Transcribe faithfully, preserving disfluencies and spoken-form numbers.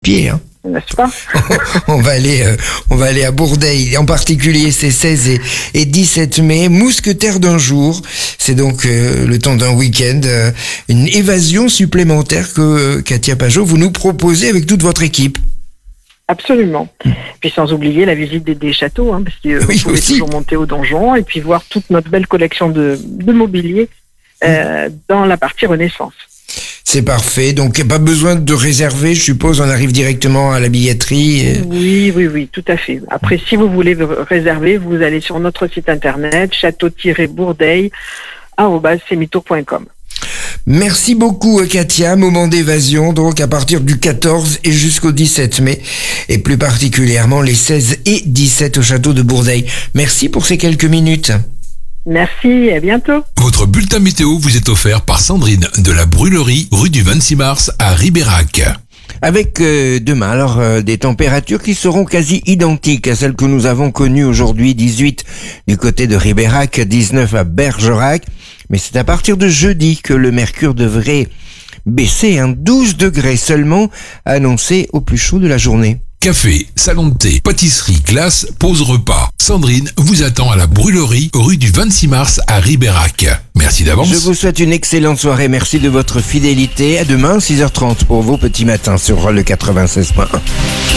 pied, hein. N'est-ce pas? on va aller, euh, on va aller à Bourdeil, en particulier ces seize et, et dix-sept mai. Mousquetaire d'un jour, c'est donc euh, le temps d'un week-end, euh, une évasion supplémentaire que euh, Katia Pajot, vous nous proposez avec toute votre équipe. Absolument. Puis sans oublier la visite des, des châteaux, hein, parce que Oui, vous pouvez aussi. toujours monter au donjon et puis voir toute notre belle collection de, de mobilier euh, dans la partie Renaissance. C'est parfait, donc pas besoin de réserver, je suppose, on arrive directement à la billetterie. et- Oui, oui, oui, tout à fait. Après, si vous voulez réserver, vous allez sur notre site internet château-bourdeil arobase semitour point com. Merci beaucoup Katia, moment d'évasion donc à partir du quatorze et jusqu'au dix-sept mai et plus particulièrement les seize et dix-sept au château de Bourdeil. Merci pour ces quelques minutes. Merci, à bientôt. Votre bulletin météo vous est offert par Sandrine de la Brûlerie, rue du vingt-six mars à Ribérac. Avec euh, demain alors euh, des températures qui seront quasi identiques à celles que nous avons connues aujourd'hui, dix-huit du côté de Ribérac, dix-neuf à Bergerac, mais c'est à partir de jeudi que le mercure devrait baisser, un douze degrés seulement annoncé au plus chaud de la journée. Café, salon de thé, pâtisserie, glace, pause repas. Sandrine vous attend à la Brûlerie, rue du vingt-six mars à Ribérac. Merci d'avance. Je vous souhaite une excellente soirée, merci de votre fidélité. À demain, six heures trente pour vos petits matins sur le quatre-vingt-seize point un.